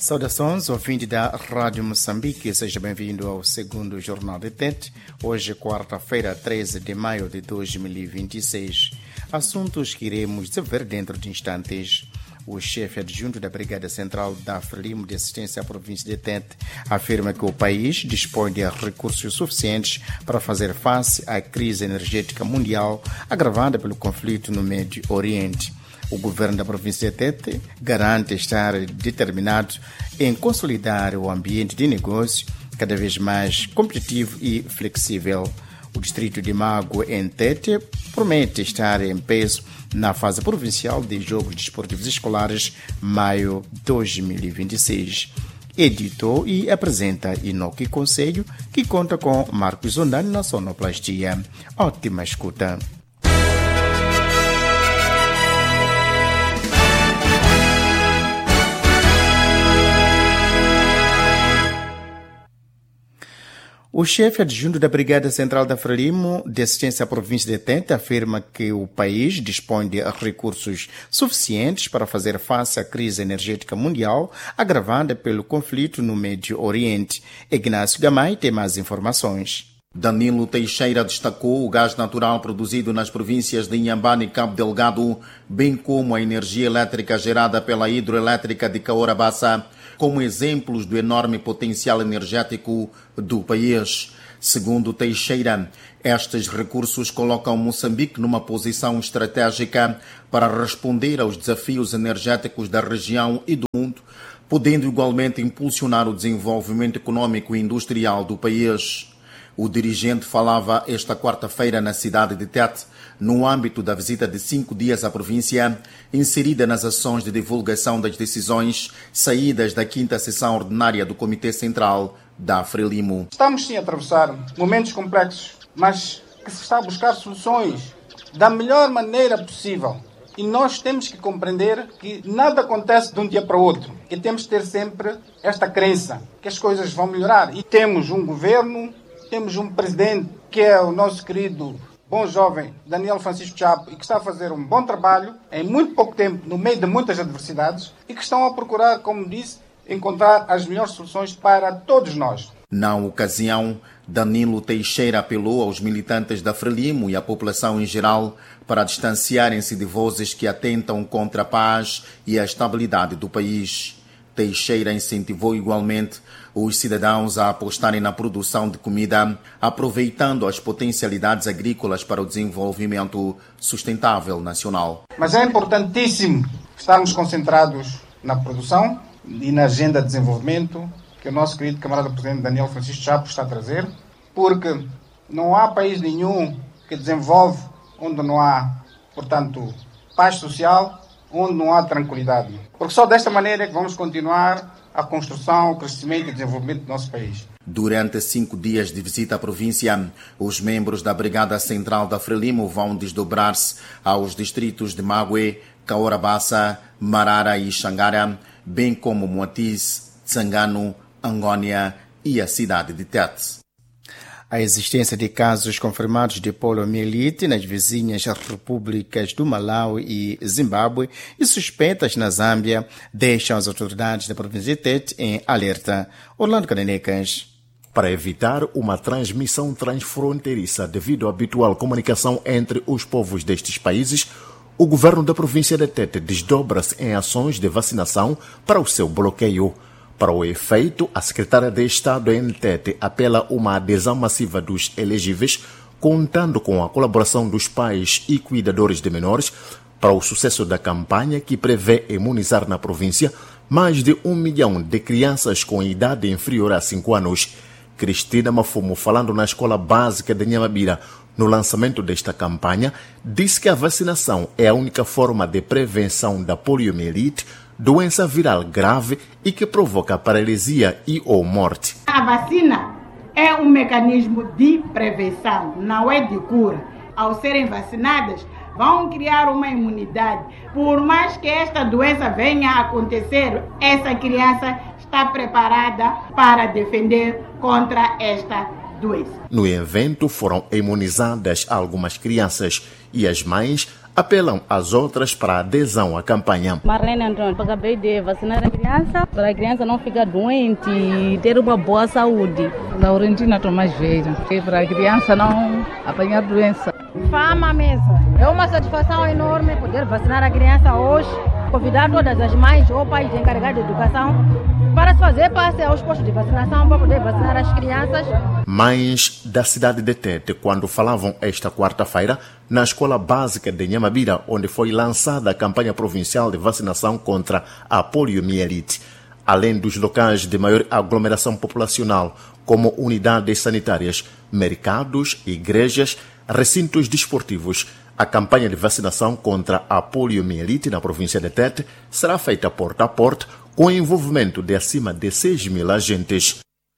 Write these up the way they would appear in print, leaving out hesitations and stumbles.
Saudações, ouvinte da Rádio Moçambique, seja bem-vindo ao segundo Jornal de TET. Hoje, quarta-feira, 13 de maio de 2026. Assuntos que iremos ver dentro de instantes. O chefe adjunto da Brigada Central da Frelimo de Assistência à Província de Tete afirma que o país dispõe de recursos suficientes para fazer face à crise energética mundial agravada pelo conflito no Médio Oriente. O governo da província de Tete garante estar determinado em consolidar o ambiente de negócio cada vez mais competitivo e flexível. O distrito de Mago, em Tete, promete estar em peso na fase provincial de Jogos Desportivos Escolares, maio 2026. Editou e apresenta Inoki Conselho, que conta com Marcos Zondani na sonoplastia. Ótima escuta. O chefe adjunto da Brigada Central da Frelimo de Assistência à Província de Tete afirma que o país dispõe de recursos suficientes para fazer face à crise energética mundial agravada pelo conflito no Médio Oriente. Ignácio Gamay tem mais informações. Danilo Teixeira destacou o gás natural produzido nas províncias de Inhambane e Cabo Delgado, bem como a energia elétrica gerada pela hidroelétrica de Cahora Bassa, como exemplos do enorme potencial energético do país. Segundo Teixeira, estes recursos colocam Moçambique numa posição estratégica para responder aos desafios energéticos da região e do mundo, podendo igualmente impulsionar o desenvolvimento econômico e industrial do país. O dirigente falava esta quarta-feira na cidade de Tete, no âmbito da visita de 5 dias à província, inserida nas ações de divulgação das decisões saídas da 5ª sessão ordinária do Comitê Central da Frelimo. Estamos sim a atravessar momentos complexos, mas que se está a buscar soluções da melhor maneira possível. E nós temos que compreender que nada acontece de um dia para o outro. E temos que ter sempre esta crença que as coisas vão melhorar. E temos um governo, temos um presidente que é o nosso querido bom jovem Daniel Francisco Chapo e que está a fazer um bom trabalho em muito pouco tempo, no meio de muitas adversidades e que estão a procurar, como disse, encontrar as melhores soluções para todos nós. Na ocasião, Danilo Teixeira apelou aos militantes da Frelimo e à população em geral para distanciarem-se de vozes que atentam contra a paz e a estabilidade do país. Teixeira incentivou igualmente os cidadãos a apostarem na produção de comida, aproveitando as potencialidades agrícolas para o desenvolvimento sustentável nacional. Mas é importantíssimo estarmos concentrados na produção e na agenda de desenvolvimento que o nosso querido camarada presidente Daniel Francisco Chapo está a trazer, porque não há país nenhum que desenvolve onde não há, portanto, paz social, onde não há tranquilidade. Porque só desta maneira é que vamos continuar a construção, o crescimento e desenvolvimento do nosso país. Durante 5 dias de visita à província, os membros da Brigada Central da Frelimo vão desdobrar-se aos distritos de Mague, Cahora Bassa, Marara e Xangara, bem como Moatize, Tsangano, Angônia e a cidade de Tete. A existência de casos confirmados de poliomielite nas vizinhas repúblicas do Malawi e Zimbábue e suspeitas na Zâmbia deixam as autoridades da província de Tete em alerta. Orlando Canenecas. Para evitar uma transmissão transfronteiriça devido à habitual comunicação entre os povos destes países, o governo da província de Tete desdobra-se em ações de vacinação para o seu bloqueio. Para o efeito, a secretária de Estado em Tete apela a uma adesão massiva dos elegíveis, contando com a colaboração dos pais e cuidadores de menores, para o sucesso da campanha que prevê imunizar na província mais de 1 milhão de crianças com idade inferior a 5 anos. Cristina Mafumo, falando na Escola Básica de Nhambira, no lançamento desta campanha, disse que a vacinação é a única forma de prevenção da poliomielite, doença viral grave e que provoca paralisia e ou morte. A vacina é um mecanismo de prevenção, não é de cura. Ao serem vacinadas, vão criar uma imunidade. Por mais que esta doença venha a acontecer, essa criança está preparada para defender contra esta doença. No evento foram imunizadas algumas crianças e as mães apelam às outras para a adesão à campanha. Marlene Antônio, acabei de vacinar a criança, para a criança não ficar doente e ter uma boa saúde. Laurentina Tomás Vieira, para a criança não apanhar doença. Fama mesmo. É uma satisfação enorme poder vacinar a criança hoje, convidar todas as mães ou pais encarregados de educação para se fazer passe aos postos de vacinação para poder vacinar as crianças. Mães da cidade de Tete, quando falavam esta quarta-feira na Escola Básica de Nhambira, onde foi lançada a campanha provincial de vacinação contra a poliomielite. Além dos locais de maior aglomeração populacional, como unidades sanitárias, mercados, igrejas, recintos desportivos, a campanha de vacinação contra a poliomielite na província de Tete será feita porta a porta, com o envolvimento de acima de 6.000 agentes.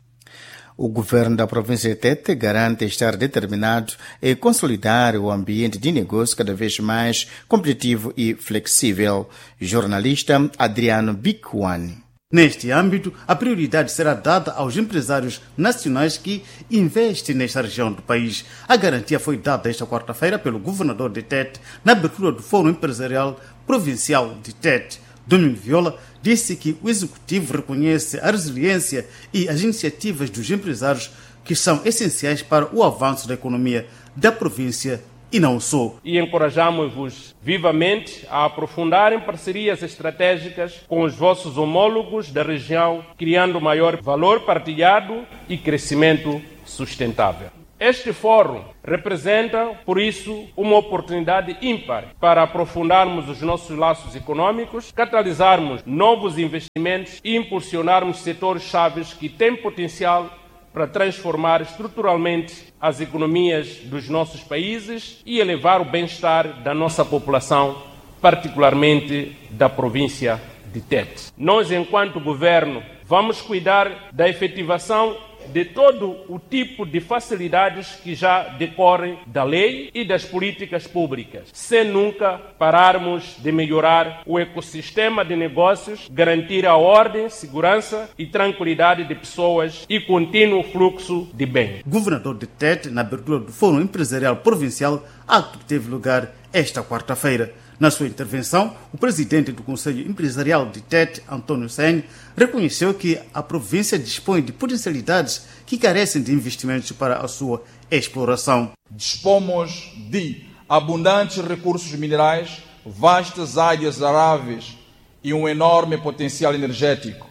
O governo da província de Tete garante estar determinado em consolidar o ambiente de negócio cada vez mais competitivo e flexível. Jornalista Adriano Bicquani. Neste âmbito, a prioridade será dada aos empresários nacionais que investem nesta região do país. A garantia foi dada esta quarta-feira pelo governador de Tete na abertura do Fórum Empresarial Provincial de Tete. Domingos Viola disse que o executivo reconhece a resiliência e as iniciativas dos empresários que são essenciais para o avanço da economia da província e não só. E encorajamos-vos vivamente a aprofundarem parcerias estratégicas com os vossos homólogos da região, criando maior valor partilhado e crescimento sustentável. Este fórum representa, por isso, uma oportunidade ímpar para aprofundarmos os nossos laços econômicos, catalisarmos novos investimentos e impulsionarmos setores chaves que têm potencial para transformar estruturalmente as economias dos nossos países e elevar o bem-estar da nossa população, particularmente da província de Tete. Nós, enquanto governo, vamos cuidar da efetivação de todo o tipo de facilidades que já decorrem da lei e das políticas públicas, sem nunca pararmos de melhorar o ecossistema de negócios, garantir a ordem, segurança e tranquilidade de pessoas e contínuo fluxo de bem. Governador de Tete, na abertura do Fórum Empresarial Provincial, ato que teve lugar esta quarta-feira. Na sua intervenção, o presidente do Conselho Empresarial de Tete, Antônio Sen, reconheceu que a província dispõe de potencialidades que carecem de investimentos para a sua exploração. Dispomos de abundantes recursos minerais, vastas áreas aráveis e um enorme potencial energético,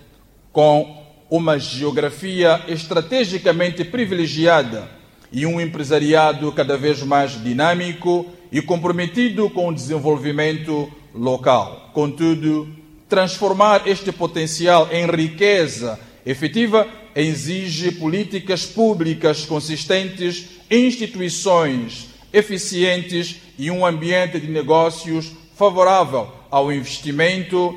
com uma geografia estrategicamente privilegiada e um empresariado cada vez mais dinâmico e comprometido com o desenvolvimento local. Contudo, transformar este potencial em riqueza efetiva exige políticas públicas consistentes, instituições eficientes e um ambiente de negócios favorável ao investimento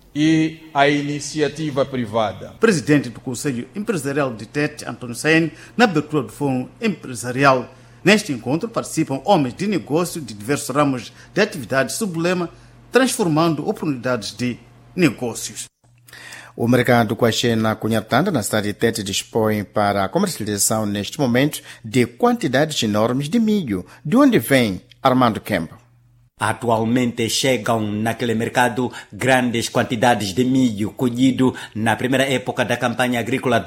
e à iniciativa privada. Presidente do Conselho Empresarial de Tete, Antônio Sen, na abertura do Fórum Empresarial. Neste encontro participam homens de negócio de diversos ramos de atividade sob o lema Transformando Oportunidades de Negócios. O mercado Quaxena Cunhatanda, na cidade de Tete, dispõe para a comercialização neste momento de quantidades enormes de milho. De onde vem Armando Campbell? Atualmente chegam naquele mercado grandes quantidades de milho colhido na primeira época da campanha agrícola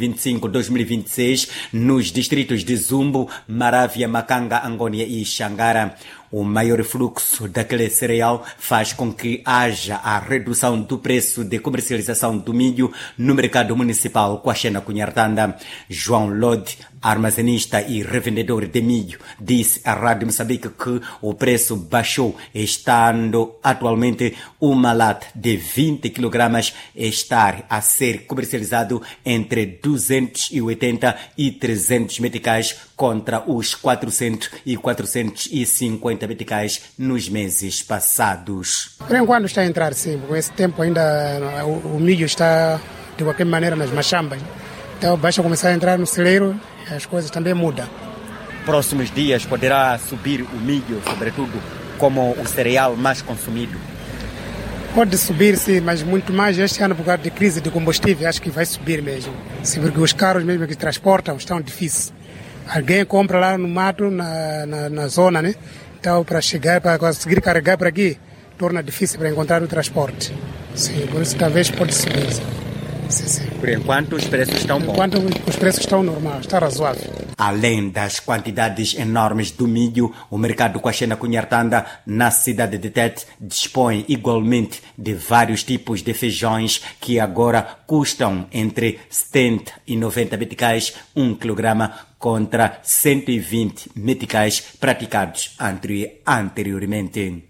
2025-2026 nos distritos de Zumbo, Maravia, Macanga, Angônia e Xangara. O maior fluxo daquele cereal faz com que haja a redução do preço de comercialização do milho no mercado municipal Quaxena Cunhatanda. João Lode, armazenista e revendedor de milho, disse à Rádio Moçambique que o preço baixou, estando atualmente uma lata de 20 kg estar a ser comercializado entre 280 e 300 meticais contra os 400 e 450 meticais nos meses passados. Por enquanto está a entrar, sim, com esse tempo ainda o milho está de qualquer maneira nas machambas. Então basta começar a entrar no celeiro, as coisas também mudam. Próximos dias poderá subir o milho, sobretudo, como o cereal mais consumido? Pode subir, sim, mas muito mais este ano por causa de crise de combustível, acho que vai subir mesmo. Sim, porque os carros mesmo que transportam estão difíceis. Alguém compra lá no mato, na zona, né? Então, para chegar, para conseguir carregar para aqui, torna difícil para encontrar o transporte. Sim, por isso talvez pode subir. Sim. Por enquanto os preços estão bons. Enquanto os preços estão normais, está razoável. Além das quantidades enormes do milho, o mercado Quaxena Cunhartanda, na cidade de Tete, dispõe igualmente de vários tipos de feijões que agora custam entre 70 e 90 meticais 1 kg contra 120 meticais praticados anteriormente.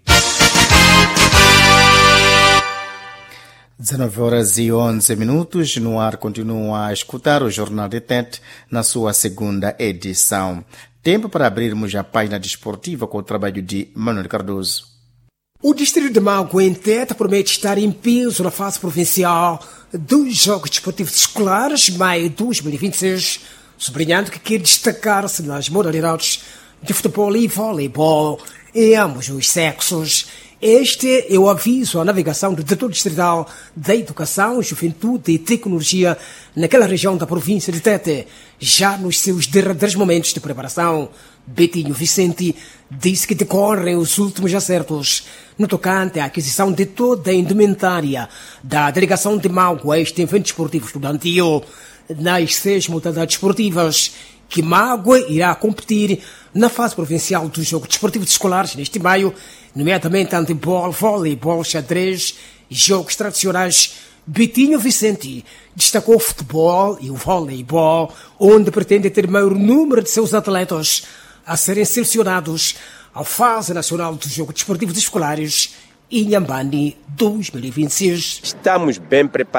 19h11, no ar continua a escutar o Jornal de Tete na sua segunda edição. Tempo para abrirmos a página desportiva com o trabalho de Manuel Cardoso. O distrito de Mago em Tete promete estar em peso na fase provincial dos Jogos Desportivos Escolares, maio de 2026, sublinhando que quer destacar-se nas modalidades de futebol e voleibol em ambos os sexos. Este é o aviso à navegação do diretor distrital da Educação, Juventude e Tecnologia naquela região da província de Tete, já nos seus derradeiros momentos de preparação. Betinho Vicente disse que decorrem os últimos acertos no tocante à aquisição de toda a indumentária da delegação de Mago a este evento esportivo estudantil. Nas 6 modalidades esportivas que Mago irá competir na fase provincial dos Jogos Desportivos Escolares neste maio, nomeadamente handebol, voleibol, xadrez e jogos tradicionais, Betinho Vicente destacou o futebol e o voleibol, onde pretende ter maior número de seus atletas a serem selecionados à fase nacional dos Jogos Desportivos Escolares em Inhambane 2026. Estamos bem preparados.